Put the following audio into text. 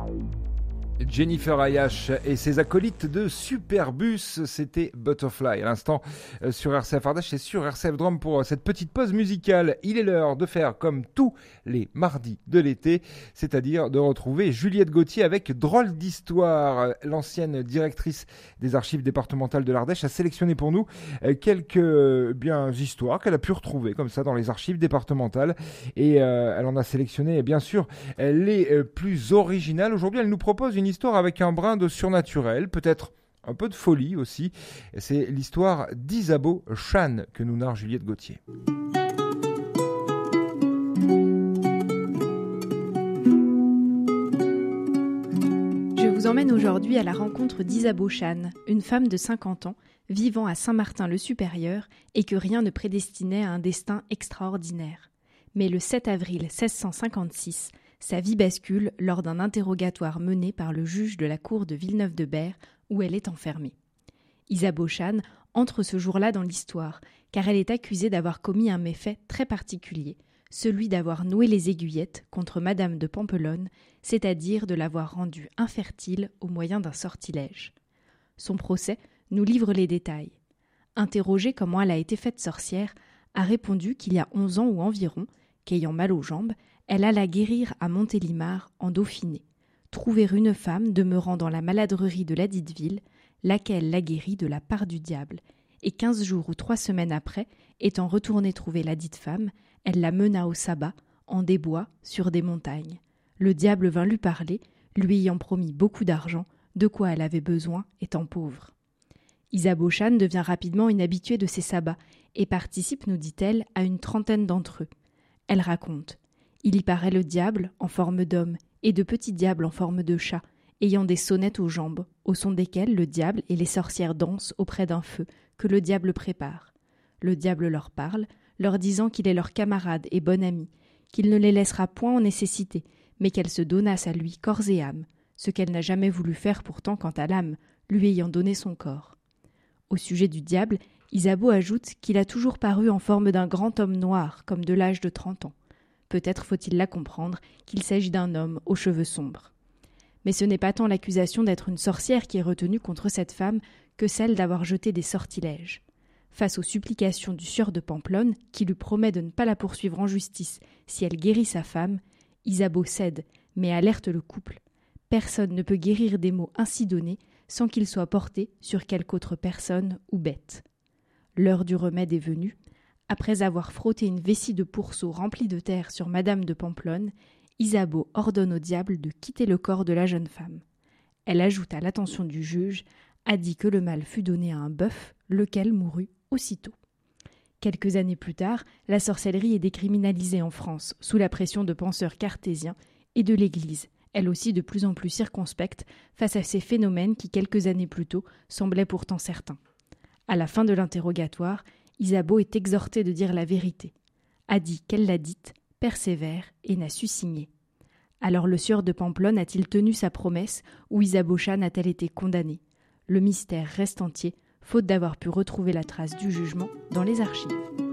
Jennifer Ayash et ses acolytes de Superbus, c'était Butterfly à l'instant sur RCF Ardèche et sur RCF Drôme pour cette petite pause musicale. Il est l'heure de faire comme tous les mardis de l'été, c'est-à-dire de retrouver Juliette Gauthier avec Drôle d'Histoire. L'ancienne directrice des archives départementales de l'Ardèche a sélectionné pour nous quelques histoires qu'elle a pu retrouver comme ça dans les archives départementales et elle en a sélectionné bien sûr les plus originales. Aujourd'hui, elle nous propose une histoire avec un brin de surnaturel, peut-être un peu de folie aussi. C'est l'histoire d'Isabeau Chan que nous narre Juliette Gauthier. Je vous emmène aujourd'hui à la rencontre d'Isabeau Chan, une femme de 50 ans, vivant à Saint-Martin-le-Supérieur et que rien ne prédestinait à un destin extraordinaire. Mais le 7 avril 1656, sa vie bascule lors d'un interrogatoire mené par le juge de la cour de Villeneuve-de-Berg où elle est enfermée. Isabeau Chan entre ce jour-là dans l'histoire car elle est accusée d'avoir commis un méfait très particulier, celui d'avoir noué les aiguillettes contre Madame de Pampelonne, c'est-à-dire de l'avoir rendue infertile au moyen d'un sortilège. Son procès nous livre les détails. Interrogée comment elle a été faite sorcière, a répondu qu'il y a 11 ans ou environ, qu'ayant mal aux jambes, elle alla guérir à Montélimar, en Dauphiné, trouver une femme demeurant dans la maladrerie de ladite ville, laquelle la guérit de la part du diable, et 15 jours ou 3 semaines après, étant retournée trouver ladite femme, elle la mena au sabbat, en des bois, sur des montagnes. Le diable vint lui parler, lui ayant promis beaucoup d'argent, de quoi elle avait besoin, étant pauvre. Isabeau Chan devient rapidement une habituée de ces sabbats, et participe, nous dit-elle, à une trentaine d'entre eux. Elle raconte. Il y paraît le diable en forme d'homme et de petits diables en forme de chat, ayant des sonnettes aux jambes, au son desquelles le diable et les sorcières dansent auprès d'un feu que le diable prépare. Le diable leur parle, leur disant qu'il est leur camarade et bon ami, qu'il ne les laissera point en nécessité, mais qu'elles se donnassent à lui corps et âme, ce qu'elle n'a jamais voulu faire pourtant quant à l'âme, lui ayant donné son corps. Au sujet du diable, Isabeau ajoute qu'il a toujours paru en forme d'un grand homme noir, comme de l'âge de 30 ans. Peut-être faut-il là comprendre qu'il s'agit d'un homme aux cheveux sombres. Mais ce n'est pas tant l'accusation d'être une sorcière qui est retenue contre cette femme que celle d'avoir jeté des sortilèges. Face aux supplications du sieur de Pampelonne, qui lui promet de ne pas la poursuivre en justice si elle guérit sa femme, Isabeau cède, mais alerte le couple. Personne ne peut guérir des maux ainsi donnés sans qu'il soit porté sur quelque autre personne ou bête. L'heure du remède est venue. Après avoir frotté une vessie de pourceau remplie de terre sur Madame de Pampelonne, Isabeau ordonne au diable de quitter le corps de la jeune femme. Elle ajoute à l'attention du juge, a dit que le mal fut donné à un bœuf, lequel mourut aussitôt. Quelques années plus tard, la sorcellerie est décriminalisée en France, sous la pression de penseurs cartésiens et de l'Église, elle aussi de plus en plus circonspecte face à ces phénomènes qui, quelques années plus tôt, semblaient pourtant certains. À la fin de l'interrogatoire, Isabeau est exhortée de dire la vérité. A dit qu'elle l'a dite, persévère et n'a su signer. Alors le sieur de Pampelonne a-t-il tenu sa promesse ou Isabeau Chan a-t-elle été condamnée? Le mystère reste entier, faute d'avoir pu retrouver la trace du jugement dans les archives.